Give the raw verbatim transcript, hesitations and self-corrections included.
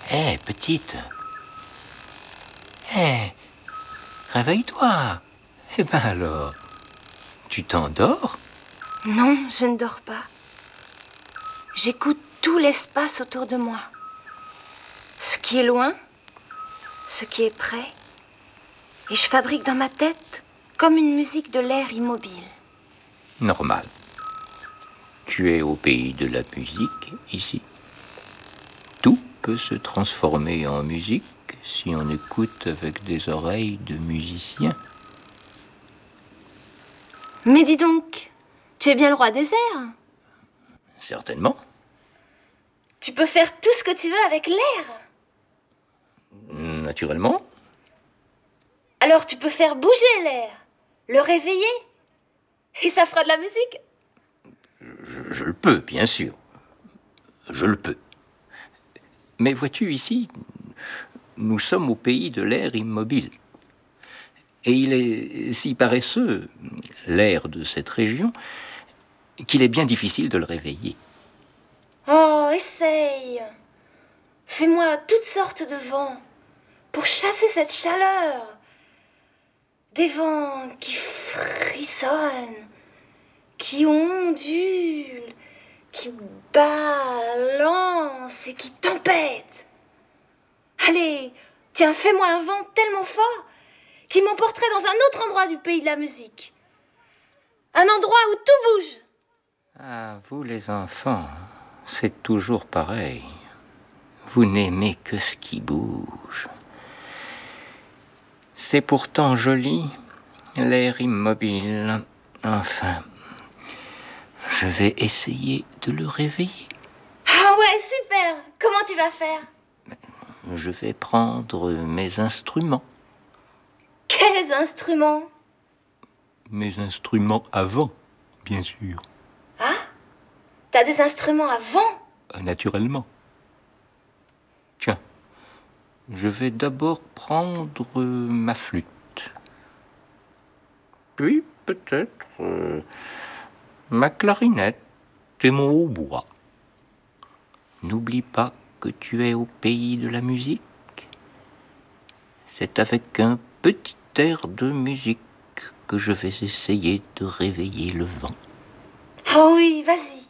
Hé, hey, petite. Hé, hey, réveille-toi. Eh ben alors, tu t'endors? Non, je ne dors pas. J'écoute tout l'espace autour de moi. Ce qui est loin, ce qui est près. Et je fabrique dans ma tête comme une musique de l'air immobile. Normal. Tu es au pays de la musique, ici. Tout peut se transformer en musique si on écoute avec des oreilles de musicien. Mais dis donc, tu es bien le roi des airs. Certainement. Tu peux faire tout ce que tu veux avec l'air. Naturellement. Alors tu peux faire bouger l'air, le réveiller, et ça fera de la musique. Je, je le peux, bien sûr. Je le peux. Mais vois-tu, ici, nous sommes au pays de l'air immobile. Et il est si paresseux, l'air de cette région, qu'il est bien difficile de le réveiller. Oh, essaye. Fais-moi toutes sortes de vents pour chasser cette chaleur. Des vents qui frissonnent, qui ondulent, qui balancent et qui tempêtent. Allez, tiens, fais-moi un vent tellement fort qui m'emporterait dans un autre endroit du pays de la musique. Un endroit où tout bouge. Ah, vous les enfants, c'est toujours pareil. Vous n'aimez que ce qui bouge. C'est pourtant joli, l'air immobile. Enfin, je vais essayer de le réveiller. Ah ouais, super. Comment tu vas faire? Je vais prendre mes instruments. Quels instruments? Mes instruments à vent, bien sûr. Ah? T'as des instruments à vent? Naturellement. Tiens, je vais d'abord prendre ma flûte. Puis peut-être euh, ma clarinette et mon hautbois. N'oublie pas que tu es au pays de la musique. C'est avec un petit air de musique que je vais essayer de réveiller le vent. Oh oui, vas-y.